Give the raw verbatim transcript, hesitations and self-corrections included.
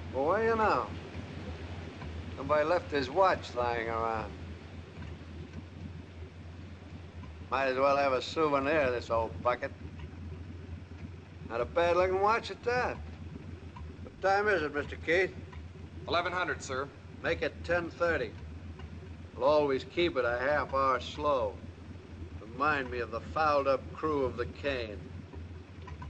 Well, where you now? Somebody left his watch lying around. Might as well have a souvenir, this old bucket. Not a bad-looking watch at that. What time is it, Mister Keith? eleven hundred, sir. Make it ten thirty. We'll always keep it a half hour slow. Remind me of the fouled-up crew of the Kane.